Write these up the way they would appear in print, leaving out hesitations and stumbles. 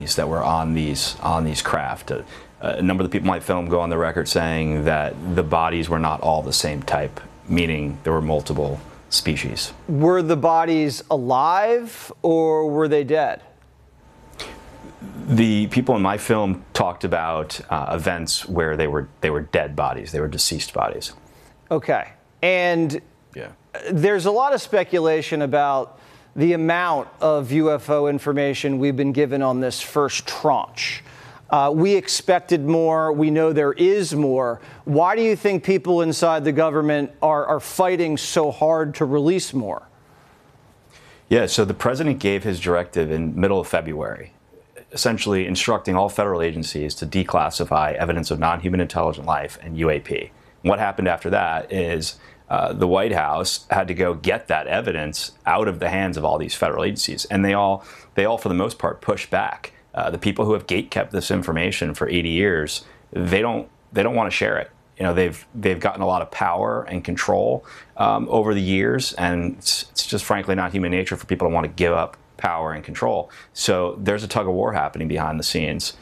that were on these craft. A number of the people in my film go on the record saying that the bodies were not all the same type, meaning there were multiple species. Were the bodies alive or were they dead? The people in my film talked about events where they were dead bodies, they were deceased bodies. Okay, and there's a lot of speculation about the amount of UFO information we've been given on this first tranche. We expected more. We know there is more. Why do you think people inside the government are fighting so hard to release more? Yeah, so the president gave his directive in middle of February, essentially instructing all federal agencies to declassify evidence of non-human intelligent life and UAP. What happened after that is the White House had to go get that evidence out of the hands of all these federal agencies, and they all for the most part pushed back. The people who have gatekept this information for 80 years, they don't want to share it. You know, they've gotten a lot of power and control over the years, and it's just frankly not human nature for people to want to give up power and control. So there's a tug of war happening behind the scenes.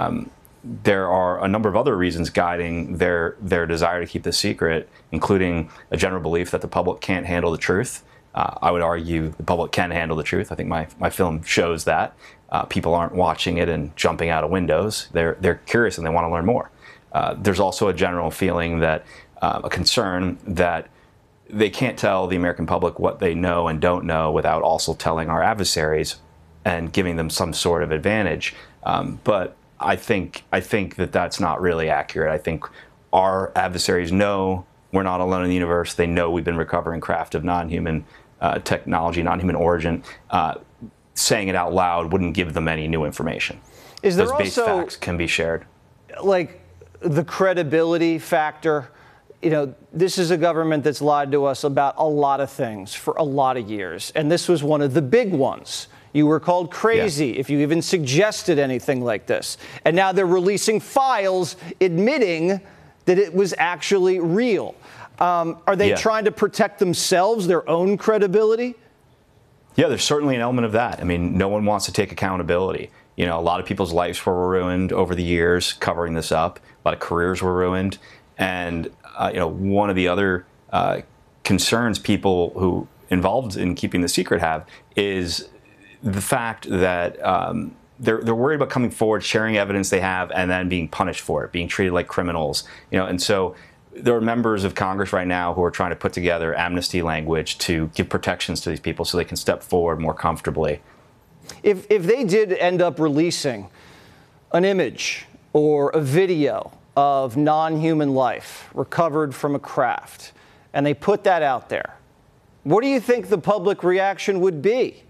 There are a number of other reasons guiding their desire to keep this secret, including a general belief that the public can't handle the truth. I would argue the public can handle the truth. I think my film shows that. People aren't watching it and jumping out of windows. They're curious and they want to learn more. There's also a general feeling that, a concern that they can't tell the American public what they know and don't know without also telling our adversaries and giving them some sort of advantage. But I think that that's not really accurate. I think our adversaries know we're not alone in the universe. They know we've been recovering craft of non-human technology, non-human origin. Saying it out loud wouldn't give them any new information. Is there Those base also, facts can be shared. like, the credibility factor? You know, this is a government that's lied to us about a lot of things for a lot of years, and this was one of the big ones. You were called crazy if you even suggested anything like this. And now they're releasing files admitting that it was actually real. Are they trying to protect themselves, their own credibility? Yeah, there's certainly an element of that. I mean, no one wants to take accountability. You know, a lot of people's lives were ruined over the years covering this up. A lot of careers were ruined. And, you know, one of the other concerns people who involved in keeping the secret have is the fact that they're worried about coming forward, sharing evidence they have, and then being punished for it, being treated like criminals. You know, and so there are members of Congress right now who are trying to put together amnesty language to give protections to these people so they can step forward more comfortably. If they did end up releasing an image or a video of non-human life recovered from a craft, and they put that out there, what do you think the public reaction would be?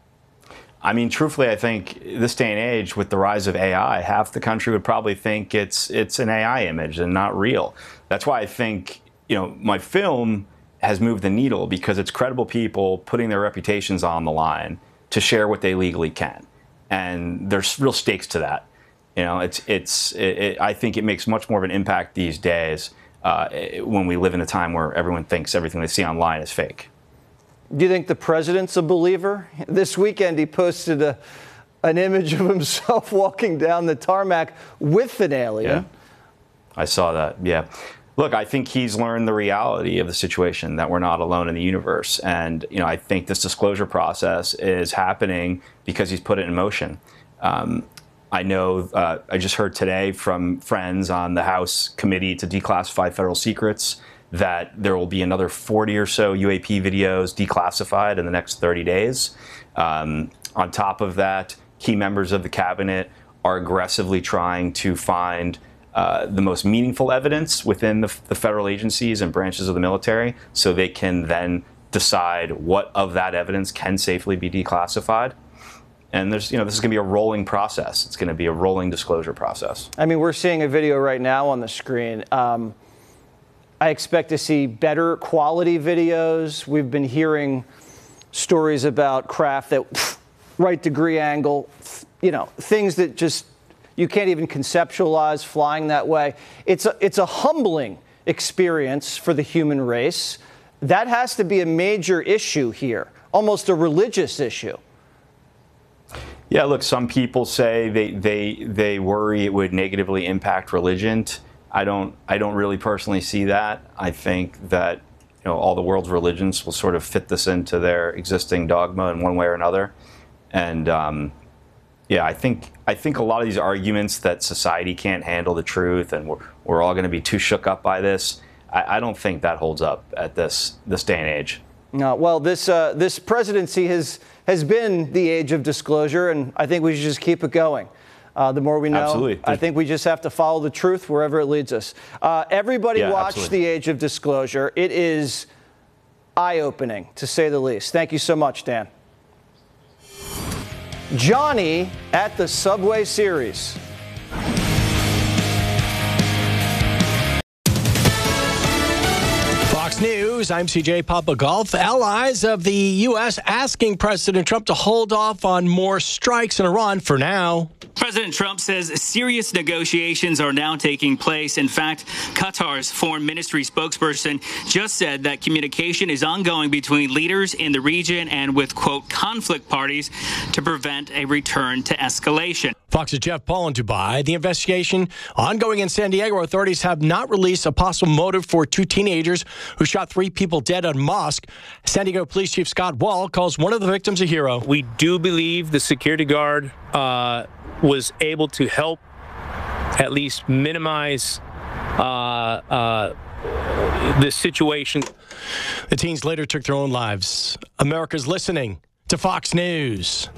I mean, truthfully, I think this day and age, with the rise of AI, half the country would probably think it's an AI image and not real. That's why I think, you know, my film has moved the needle, because it's credible people putting their reputations on the line to share what they legally can, and there's real stakes to that. You know, I think it makes much more of an impact these days when we live in a time where everyone thinks everything they see online is fake. Do you think the president's a believer? This weekend he posted an image of himself walking down the tarmac with an alien. Yeah, I saw that, yeah. Look, I think he's learned the reality of the situation, that we're not alone in the universe. And, you know, I think this disclosure process is happening because he's put it in motion. I know, I just heard today from friends on the House Committee to Declassify Federal Secrets that there will be another 40 or so UAP videos declassified in the next 30 days. On top of that, key members of the cabinet are aggressively trying to find the most meaningful evidence within the federal agencies and branches of the military, so they can then decide what of that evidence can safely be declassified. And there's, you know, this is going to be a rolling process. It's going to be a rolling disclosure process. I mean, we're seeing a video right now on the screen. I expect to see better quality videos. We've been hearing stories about craft that right degree angle, you know, things that just you can't even conceptualize flying that way. It's a humbling experience for the human race. That has to be a major issue here, almost a religious issue. Yeah, look, some people say they worry it would negatively impact religion. I don't really personally see that. I think that all the world's religions will sort of fit this into their existing dogma in one way or another. And yeah, I think a lot of these arguments that society can't handle the truth and we're all going to be too shook up by this, I don't think that holds up at this day and age. No, well, this presidency has been the age of disclosure, and I think we should just keep it going. The more we know, Absolutely. I think we just have to follow the truth wherever it leads us. Everybody watch absolutely. The Age of Disclosure. It is eye-opening, to say the least. Thank you so much, Dan. Johnny at the Subway Series. Fox News, I'm CJ Papagolf. Allies of the U.S. asking President Trump to hold off on more strikes in Iran for now. President Trump says serious negotiations are now taking place. In fact, Qatar's foreign ministry spokesperson just said that communication is ongoing between leaders in the region and with, quote, conflict parties to prevent a return to escalation. Fox's Jeff Paul in Dubai. The investigation ongoing in San Diego. Authorities have not released a possible motive for two teenagers who shot 3 people dead at a mosque. San Diego Police Chief Scott Wall calls one of the victims a hero. We do believe the security guard was able to help at least minimize the situation. The teens later took their own lives. America's listening to Fox News.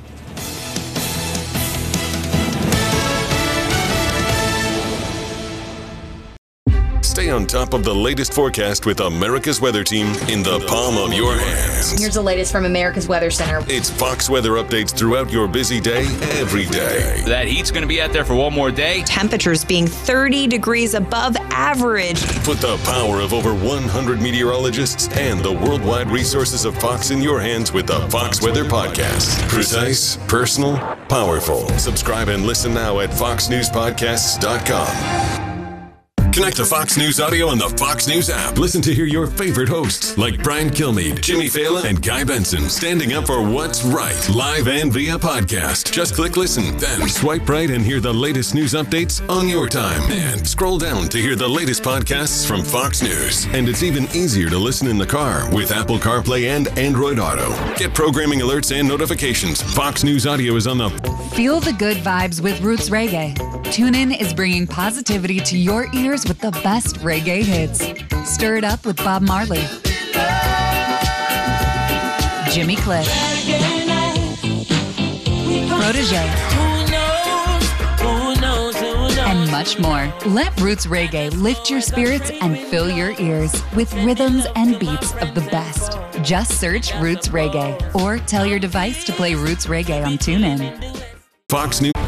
Stay on top of the latest forecast with America's Weather Team in the palm of your hands. Here's the latest from America's Weather Center. It's Fox weather updates throughout your busy day, every day. That heat's going to be out there for one more day. Temperatures being 30 degrees above average. Put the power of over 100 meteorologists and the worldwide resources of Fox in your hands with the Fox Weather Podcast. Precise, personal, powerful. Subscribe and listen now at foxnewspodcasts.com. Connect to Fox News Audio on the Fox News app. Listen to hear your favorite hosts like Brian Kilmeade, Jimmy Fallon, and Guy Benson standing up for what's right, live and via podcast. Just click listen, then swipe right and hear the latest news updates on your time. And scroll down to hear the latest podcasts from Fox News. And it's even easier to listen in the car with Apple CarPlay and Android Auto. Get programming alerts and notifications. Fox News Audio is on the Feel the good vibes with Roots Reggae. TuneIn is bringing positivity to your ears with the best reggae hits. Stir it up with Bob Marley, Jimmy Cliff, Protégé, and much more. Let Roots Reggae lift your spirits and fill your ears with rhythms and beats of the best. Just search Roots Reggae or tell your device to play Roots Reggae on TuneIn. Fox News.